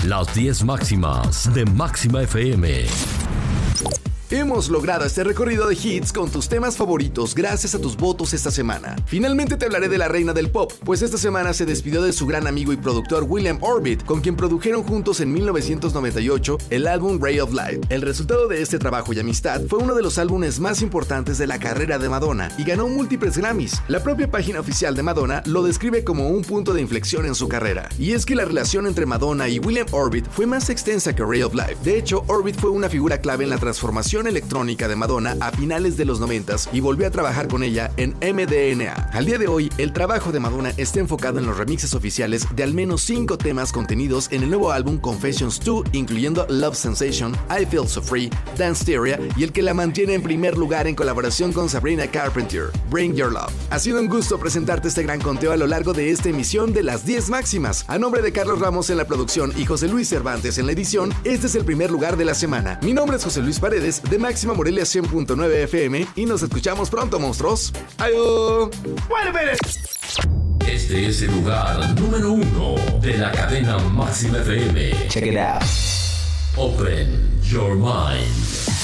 Las 10 máximas de Máxima FM. Hemos logrado este recorrido de hits con tus temas favoritos gracias a tus votos esta semana. Finalmente te hablaré de la reina del pop, pues esta semana se despidió de su gran amigo y productor William Orbit, con quien produjeron juntos en 1998 el álbum Ray of Light. El resultado de este trabajo y amistad fue uno de los álbumes más importantes de la carrera de Madonna y ganó múltiples Grammys. La propia página oficial de Madonna lo describe como un punto de inflexión en su carrera. Y es que la relación entre Madonna y William Orbit fue más extensa que Ray of Light. De hecho, Orbit fue una figura clave en la transformación electrónica de Madonna a finales de los 90s y volvió a trabajar con ella en MDNA. Al día de hoy, el trabajo de Madonna está enfocado en los remixes oficiales de al menos 5 temas contenidos en el nuevo álbum Confessions 2, incluyendo Love Sensation, I Feel So Free, Danceteria y el que la mantiene en primer lugar en colaboración con Sabrina Carpenter, Bring Your Love. Ha sido un gusto presentarte este gran conteo a lo largo de esta emisión de las 10 máximas. A nombre de Carlos Ramos en la producción y José Luis Cervantes en la edición, este es el primer lugar de la semana. Mi nombre es José Luis Paredes de Máxima Morelia 100.9 FM y nos escuchamos pronto, monstruos. ¡Adiós! Este es el lugar número 1 de la cadena Máxima FM. Check it out. Open your mind.